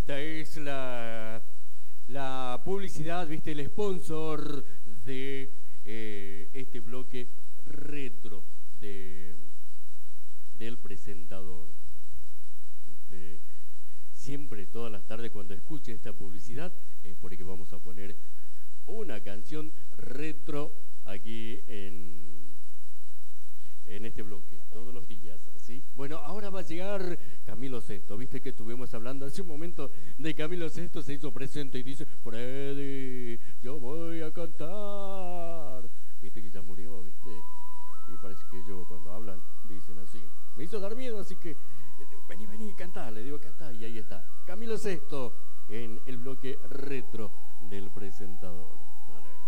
esta es la publicidad, ¿viste? El sponsor de este bloque retro del presentador. Siempre, todas las tardes, cuando escuche esta publicidad, es porque vamos a poner una canción retro aquí en este bloque, todos los días, ¿sí? Bueno, ahora va a llegar Camilo Sesto. Viste que estuvimos hablando hace un momento de Camilo Sesto, se hizo presente y dice: Freddy, yo voy a cantar. Viste que ya murió, ¿viste? Y parece que ellos cuando hablan dicen así. Me hizo dar miedo, así que vení, cantá, le digo cantá, y ahí está. Camilo Sesto en el bloque retro del presentador.